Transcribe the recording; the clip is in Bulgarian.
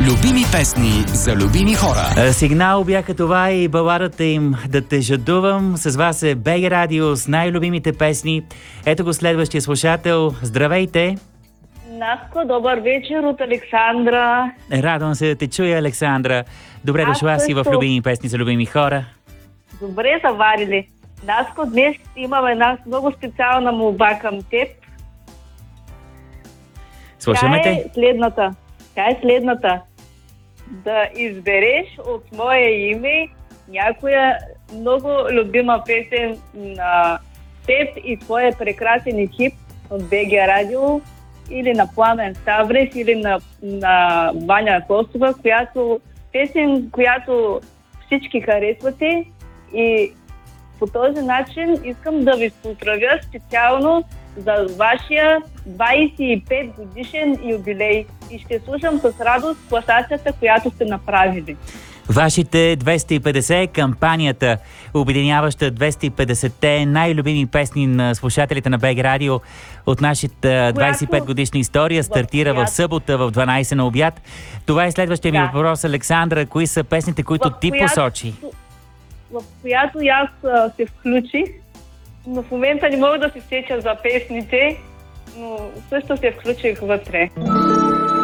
Любими песни за любими хора. Сигнал бяха това и баладата им "Да те жадувам". С вас е БГ Радио с най-любимите песни. Ето го следващия слушател. Здравейте! Наско, добър вечер от Александра. Радвам се да те чуя, Александра. Добре дошла си в любими песни за любими хора. Добре заварили. Наско, днес имам една много специална молба към теб. Слушаме те. Тя е следната. Да избереш от мое име някоя много любима песен на теб и твоя прекрасен екип от БГ Радио, или на Пламен Ставрев, или на Ваня Костова, песен, която всички харесвате, и по този начин искам да ви поздравя специално за вашия 25 годишен юбилей и ще слушам с радост класацията, която сте направили. Вашите 250, кампанията, обединяваща 250-те най-любими песни на слушателите на БГ Радио от нашата 25 годишна история, стартира в събота в 12 на обяд. Това е следващия ми въпрос, Александра. Кои са песните, които ти посочи? В която аз се включих, но в момента не мога да се сетя за песните, но също се включих вътре.